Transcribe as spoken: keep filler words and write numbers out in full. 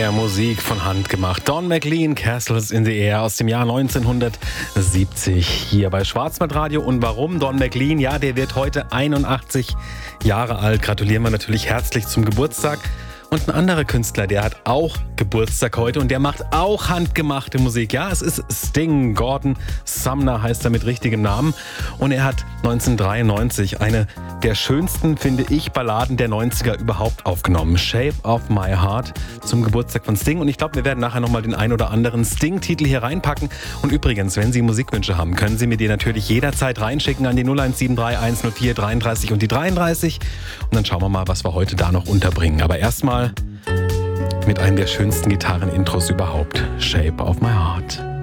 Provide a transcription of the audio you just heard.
mehr Musik von Hand gemacht. Don McLean, Castles in the Air aus dem Jahr neunzehnhundertsiebzig hier bei Schwarzwaldradio. Und warum Don McLean? Ja, der wird heute einundachtzig Jahre alt. Gratulieren wir natürlich herzlich zum Geburtstag. Und ein anderer Künstler, der hat auch Geburtstag heute und der macht auch handgemachte Musik. Ja, es ist Sting. Gordon Sumner heißt er mit richtigem Namen. Und er hat neunzehnhundertdreiundneunzig eine der schönsten, finde ich, Balladen der neunziger überhaupt aufgenommen. Shape of My Heart zum Geburtstag von Sting. Und ich glaube, wir werden nachher nochmal den ein oder anderen Sting-Titel hier reinpacken. Und übrigens, wenn Sie Musikwünsche haben, können Sie mir die natürlich jederzeit reinschicken an die null eins sieben drei eins null vier dreiunddreißig und die dreiunddreißig. Und dann schauen wir mal, was wir heute da noch unterbringen. Aber erstmal mit einem der schönsten Gitarren-Intros überhaupt. Shape of My Heart.